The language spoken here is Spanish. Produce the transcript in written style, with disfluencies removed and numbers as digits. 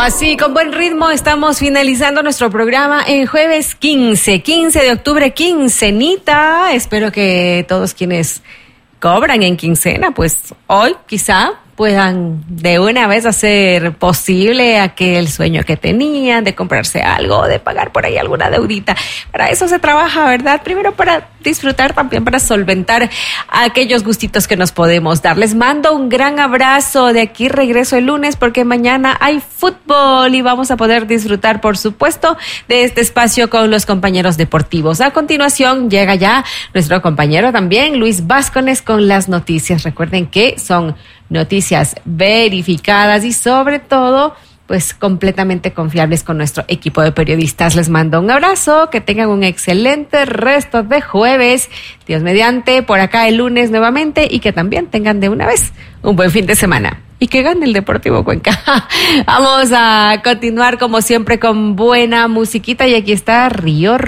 Así, con buen ritmo, estamos finalizando nuestro programa en jueves 15 de octubre, quincenita. Espero que todos quienes cobran en quincena, pues hoy quizá puedan de una vez hacer posible aquel sueño que tenían de comprarse algo, de pagar por ahí alguna deudita. Para eso se trabaja, ¿verdad? Primero para disfrutar, también para solventar aquellos gustitos que nos podemos dar. Les mando un gran abrazo. De aquí regreso el lunes porque mañana hay fútbol y vamos a poder disfrutar, por supuesto, de este espacio con los compañeros deportivos. A continuación llega ya nuestro compañero también, Luis Vázquez, con las noticias. Recuerden que son noticias verificadas y sobre todo, pues completamente confiables con nuestro equipo de periodistas. Les mando un abrazo, que tengan un excelente resto de jueves, Dios mediante, por acá el lunes nuevamente, y que también tengan de una vez un buen fin de semana. Y que gane el Deportivo Cuenca. Vamos a continuar como siempre con buena musiquita y aquí está Río